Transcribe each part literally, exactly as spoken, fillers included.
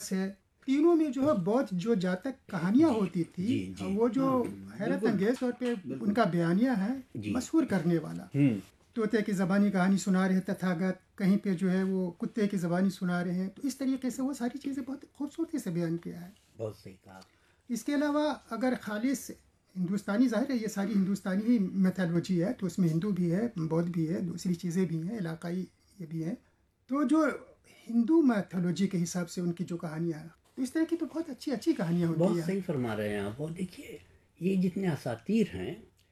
ادرس ہے، تینوں میں جو ہے بہت جو جاتک کہانیاں ہوتی تھی جی جی وہ جو حیرت انگیز طور پہ ان کا بیانیہ ہے مسحور کرنے والا. طوطے کی زبانی کہانی سنا رہے تتھاگت، کہیں پہ جو ہے وہ کتے کی زبانی سنا رہے ہیں. تو اس طریقے سے وہ ساری چیزیں بہت خوبصورتی سے بیان کیا ہے. بہت صحیح کہا. اس کے علاوہ اگر خالص ہندوستانی، ظاہر ہے یہ ساری ہندوستانی ہی میتھالوجی ہے، تو اس میں ہندو بھی ہے، بدھ بھی ہے، دوسری چیزیں بھی ہیں، علاقائی یہ بھی ہیں. تو جو ہندو میتھالوجی کے حساب سے ان کی جو کہانیاں ہیں، تو اس طرح کی تو بہت اچھی اچھی کہانیاں ہوتی ہیں. بہت صحیح فرما رہے ہیں آپ. اور دیکھیے یہ جتنے اساطیر ہیں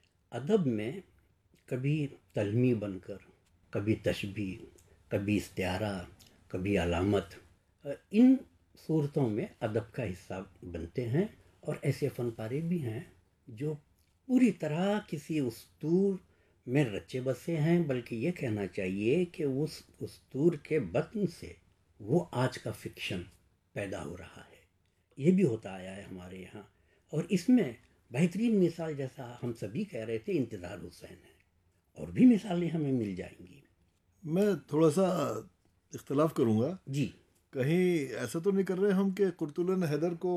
ادب میں، کبھی تلمی بن کر، کبھی تشبیہ، کبھی استعارہ، کبھی علامت، ان صورتوں میں ادب کا حصہ بنتے ہیں. اور ایسے فن پارے بھی ہیں جو پوری طرح کسی اسطور میں رچے بسے ہیں، بلکہ یہ کہنا چاہیے کہ اس اسطور کے بطن سے وہ آج کا فکشن پیدا ہو رہا ہے. یہ بھی ہوتا آیا ہے ہمارے یہاں. اور اس میں بہترین مثال، جیسا ہم سبھی کہہ رہے تھے، انتظار حسین ہے. اور بھی مثالیں ہمیں مل جائیں گی. میں تھوڑا سا اختلاف کروں گا. جی. کہیں ایسا تو نہیں کر رہے ہم کہ قرۃ حیدر کو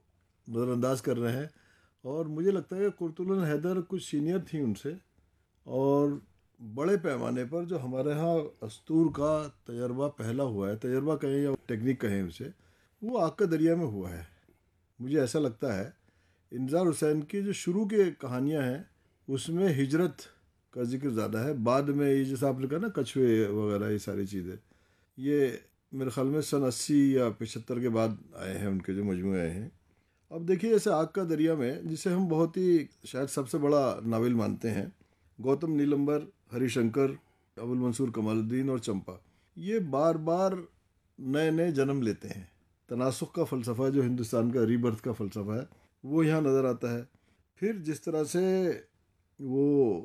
نظر انداز کر رہے ہیں. اور مجھے لگتا ہے کہ قرۃ حیدر کچھ سینئر تھیں ان سے، اور بڑے پیمانے پر جو ہمارے ہاں اسطور کا تجربہ پہلا ہوا ہے، تجربہ کہیں یا ٹیکنیک کہیں اسے، وہ آگ کا دریا میں ہوا ہے. مجھے ایسا لگتا ہے انتظار حسین کی جو شروع کے کہانیاں ہیں اس میں ہجرت کا ذکر زیادہ ہے. بعد میں یہ جیسا آپ نے کہا نا کچھوے وغیرہ، یہ ساری چیزیں یہ میرے خیال میں سن اسی یا پچہتر کے بعد آئے ہیں ان کے جو مجموعے آئے ہیں. اب دیکھیے جیسے آگ کا دریا میں، جسے ہم بہت ہی شاید سب سے بڑا ناول مانتے ہیں، گوتم نیلمبر، ہری شنکر، ابو المنصور کمال الدین اور چمپا، یہ بار بار نئے نئے جنم لیتے ہیں. تناسخ کا فلسفہ جو ہندوستان کا ری برتھ کا فلسفہ ہے وہ یہاں نظر آتا ہے. پھر جس طرح سے وہ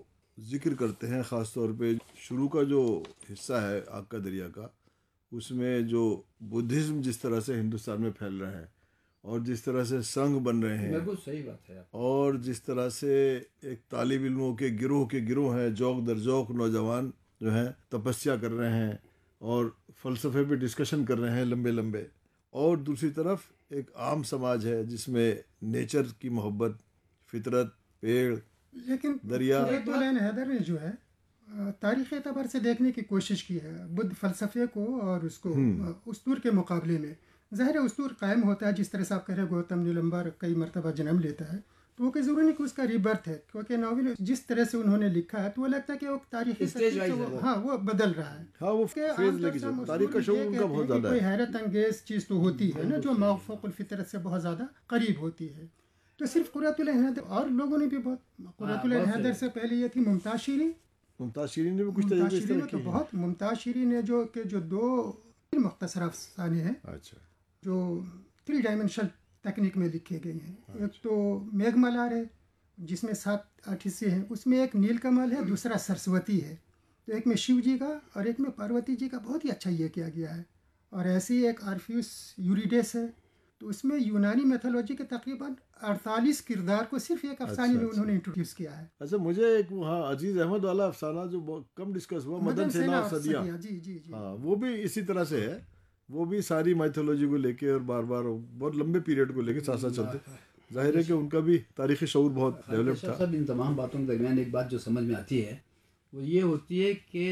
ذکر کرتے ہیں، خاص طور پہ شروع کا جو حصہ ہے آگ کا دریا کا، اس میں جو بدھزم جس طرح سے ہندوستان میں پھیل رہا ہے، اور جس طرح سے سنگھ بن رہے ہیں، بالکل صحیح بات ہے. اور جس طرح سے ایک طالب علموں کے گروہ کے گروہ ہیں، جوق در جوق نوجوان جو ہیں تپسیا کر رہے ہیں اور فلسفے پہ ڈسکشن کر رہے ہیں لمبے لمبے. اور دوسری طرف ایک عام سماج ہے جس میں نیچر کی محبت، فطرت، پیڑ، لیکن دریا. قرۃ حیدر نے جو ہے تاریخ اعتبار سے دیکھنے کی کوشش کی ہے بدھ فلسفے کو اور اس کو اسطور کے مقابلے میں. ظاہر اسطور قائم ہوتا ہے، جس طرح سے آپ کہہ رہے ہیں گوتم نیلمبر کئی مرتبہ جنم لیتا ہے، تو وہ کہ ضروری نہیں کہ اس کا ریبرتھ ہے، کیونکہ ناول جس طرح سے انہوں نے لکھا ہے تو وہ لگتا ہے کہ وہ تاریخی ہاں وہ بدل رہا ہے. ہاں وہ فیز لے کے چلو، تاریخ کا شعور ان کا بہت زیادہ ہے. کوئی حیرت انگیز چیز تو ہوتی ہے نا جو موافق الفطرت سے بہت زیادہ قریب ہوتی ہے. تو صرف قرۃ حیدر، اور لوگوں نے بھی بہت، قرۃ حیدر سے پہلے یہ تھی ممتاز شیریں. ممتاز شیریں نے بھی کچھ ممتاز تجربے شیریں تو بہت، ممتاز شیریں نے جو کہ جو دو مختصر افسانے ہیں اچھا جو تھری ڈائمینشنل تکنیک میں لکھے گئے ہیں. ایک تو میگھ ملار ہے جس میں سات آٹھ حصے ہیں، اس میں ایک نیل کمل ہے، دوسرا سرسوتی ہے. تو ایک میں شیو جی کا اور ایک میں پاروتی جی کا بہت ہی اچھا یہ کیا گیا ہے. اور ایسے ہی ایک آرفیوس یوریڈیس ہے، تو اس میں یونانی میتھولوجی کے تقریباً اڑتالیس کردار کو صرف ایک افسانے میں انہوں نے انٹروڈیوس کیا ہے. اچھا مجھے ایک وہاں عزیز احمد والا افسانہ جو بہت کم ڈسکس ہوا، مدن سینا اور صدیاں، جی جی جی ہاں وہ بھی اسی طرح سے ہے. وہ بھی ساری میتھولوجی کو لے کے اور بار بار بہت لمبے پیریڈ کو لے کے ساتھ ساتھ چلتے. ظاہر ہے کہ ان کا بھی تاریخی شعور بہت ڈیولپ تھا. سب ان تمام باتوں کے درمیان ایک بات جو سمجھ میں آتی ہے وہ یہ ہوتی ہے کہ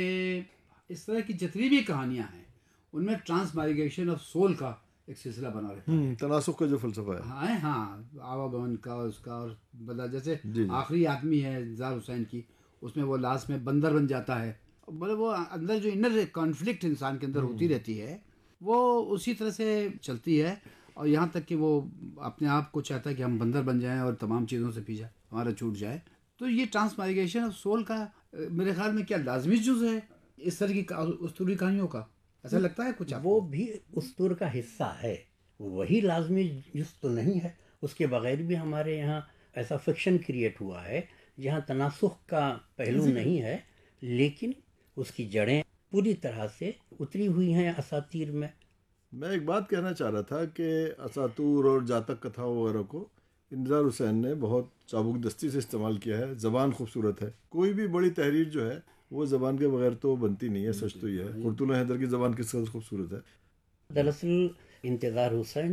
اس طرح کی جتنی بھی کہانیاں ہیں ان میں ٹرانس مائگریشن آف سول کا ایک سلسلہ بنا رہتا ہے. تناسخ کا جو فلسفہ ہے، ہاں ہاں آواگمن کا، اس کا، اور بتا جیسے آخری آدمی ہے انتظار حسین کی، اس میں وہ لاسٹ میں بندر بن جاتا ہے. مطلب وہ اندر جو انر کانفلکٹ انسان کے اندر ہوتی رہتی ہے وہ اسی طرح سے چلتی ہے. اور یہاں تک کہ وہ اپنے آپ کو چاہتا ہے کہ ہم بندر بن جائیں اور تمام چیزوں سے پیچھے ہمارا چھوٹ جائے. تو یہ ٹرانس مائگریشن آف سول کا میرے خیال میں کیا لازمی جز ہے اس طرح کی اسطوری کہانیوں کا؟ ایسا لگتا ہے کچھ آپ؟ وہ بھی اسطور کا حصہ ہے، وہی لازمی جز تو نہیں ہے. اس کے بغیر بھی ہمارے یہاں ایسا فکشن کریٹ ہوا ہے جہاں تناسخ کا پہلو نہیں ہے، لیکن اس کی جڑیں پوری طرح سے اتری ہوئی ہیں اساطیر میں. میں ایک بات کہنا چاہ رہا تھا کہ اساطور اور جاتک کتھاؤں وغیرہ کو انتظار حسین نے بہت چابک دستی سے استعمال کیا ہے. زبان خوبصورت ہے، کوئی بھی بڑی تحریر جو ہے وہ زبان کے بغیر تو بنتی نہیں ہے. سچ تو یہ ہے قرۃ حیدر کی زبان کس قدر خوبصورت ہے. دراصل انتظار حسین